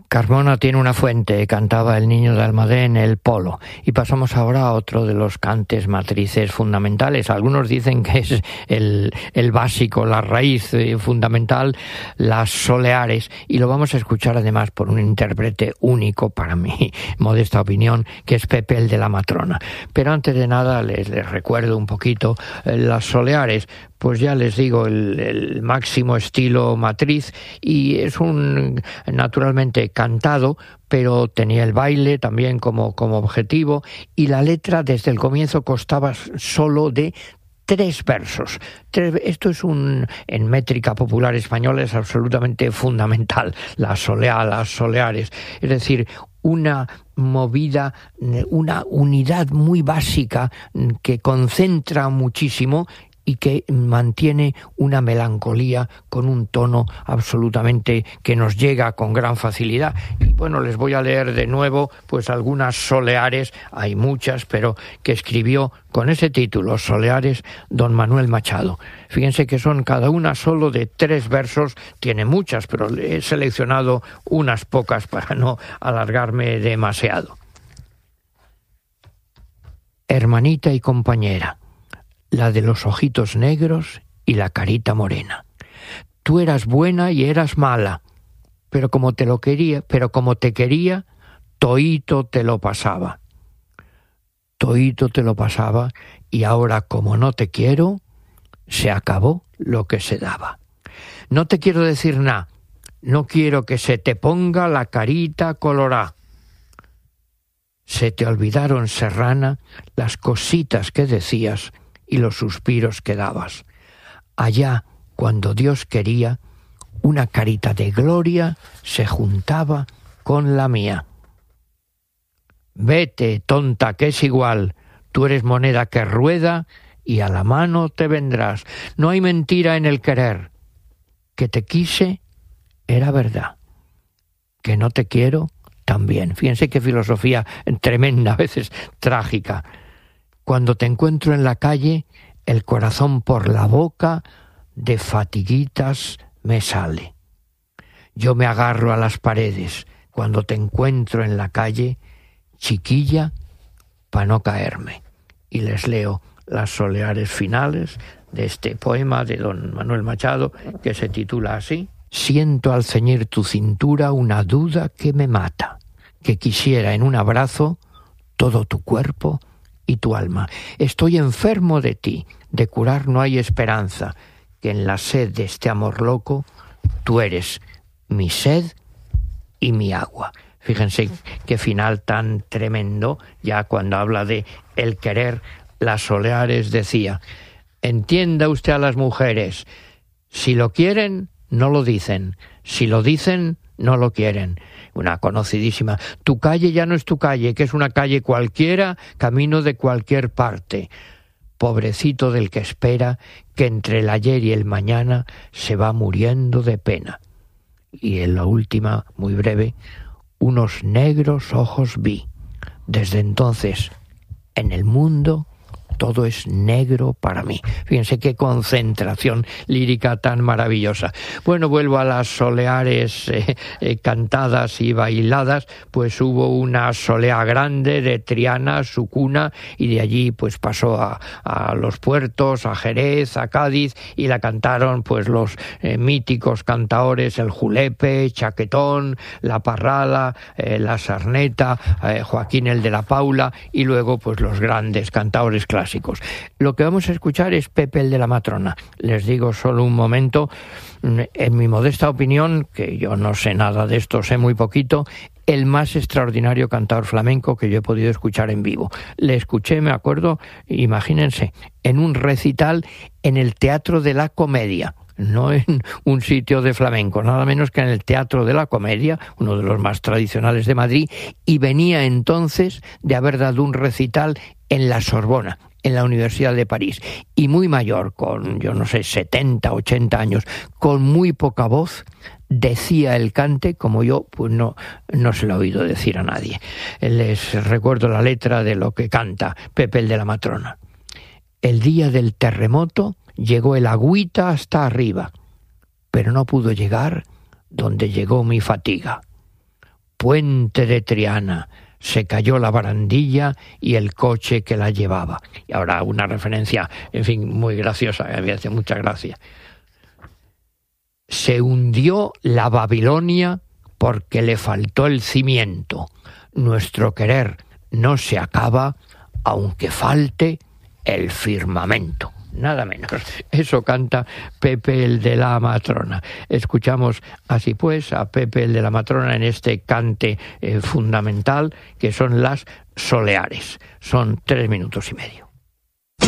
Carmona tiene una fuente, cantaba el niño de Almadén, el Polo. Y pasamos ahora a otro de los cantes matrices fundamentales. Algunos dicen que es el básico, la raíz fundamental, las soleares. Y lo vamos a escuchar además por un intérprete único, para mi modesta opinión, que es Pepe el de la Matrona. Pero antes de nada les recuerdo un poquito las soleares. Pues ya les digo, el máximo estilo matriz, y es un naturalmente cantado, pero tenía el baile también como objetivo, y la letra desde el comienzo constaba solo de 3 versos. Esto es en métrica popular española es absolutamente fundamental, la soleá, las soleares, es decir, una movida, una unidad muy básica que concentra muchísimo y que mantiene una melancolía con un tono absolutamente que nos llega con gran facilidad. Y bueno, les voy a leer de nuevo pues algunas soleares, hay muchas, pero que escribió con ese título, Soleares, don Manuel Machado. Fíjense que son cada una solo de 3 versos, tiene muchas, pero he seleccionado unas pocas para no alargarme demasiado. Hermanita y compañera, la de los ojitos negros y la carita morena. Tú eras buena y eras mala, pero como te quería, toíto te lo pasaba. Toíto te lo pasaba, y ahora como no te quiero, se acabó lo que se daba. No te quiero decir nada, no quiero que se te ponga la carita colorá. Se te olvidaron, serrana, las cositas que decías y los suspiros que dabas. Allá, cuando Dios quería, una carita de gloria se juntaba con la mía. Vete, tonta, que es igual, tú eres moneda que rueda y a la mano te vendrás. No hay mentira en el querer. Que te quise era verdad. Que no te quiero también. Fíjense qué filosofía tremenda, a veces trágica. Cuando te encuentro en la calle, el corazón por la boca de fatiguitas me sale. Yo me agarro a las paredes cuando te encuentro en la calle, chiquilla, pa' no caerme. Y les leo las soleares finales de este poema de don Manuel Machado, que se titula así: Siento al ceñir tu cintura una duda que me mata, que quisiera en un abrazo todo tu cuerpo y tu alma. Estoy enfermo de ti, de curar no hay esperanza, que en la sed de este amor loco tú eres mi sed y mi agua. Fíjense qué final tan tremendo, ya cuando habla de el querer. Las soleares decía: entienda usted a las mujeres, si lo quieren, no lo dicen, si lo dicen, no lo quieren. Una conocidísima: tu calle ya no es tu calle, que es una calle cualquiera, camino de cualquier parte. Pobrecito del que espera, que entre el ayer y el mañana se va muriendo de pena. Y en la última, muy breve: unos negros ojos vi. Desde entonces, en el mundo todo es negro para mí. Fíjense qué concentración lírica tan maravillosa. Bueno, vuelvo a las soleares cantadas y bailadas. Pues hubo una solea grande de Triana, su cuna, y de allí pues pasó a los puertos, a Jerez, a Cádiz, y la cantaron pues los míticos cantaores, el Julepe, Chaquetón, la Parrala, la Sarneta, Joaquín el de la Paula, y luego pues los grandes cantaores clásicos. Lo que vamos a escuchar es Pepe el de la Matrona. Les digo solo un momento, en mi modesta opinión, que yo no sé nada de esto, sé muy poquito, el más extraordinario cantador flamenco que yo he podido escuchar en vivo. Le escuché, me acuerdo, imagínense, en un recital en el Teatro de la Comedia, no en un sitio de flamenco, nada menos que en el Teatro de la Comedia, uno de los más tradicionales de Madrid, y venía entonces de haber dado un recital en la Sorbona, en la Universidad de París, y muy mayor, con, yo no sé, 70, 80 años, con muy poca voz, decía el cante, como yo, pues no se lo he oído decir a nadie. Les recuerdo la letra de lo que canta Pepe el de la Matrona. El día del terremoto llegó el agüita hasta arriba, pero no pudo llegar donde llegó mi fatiga. puente de Triana, se cayó la barandilla y el coche que la llevaba. Y ahora una referencia, en fin, muy graciosa, me hace mucha gracia. Se hundió la Babilonia porque le faltó el cimiento. Nuestro querer no se acaba aunque falte el firmamento. Nada menos. Eso canta Pepe el de la Matrona. Escuchamos así pues a Pepe el de la Matrona en este cante fundamental que son las soleares. Son 3 minutos y medio.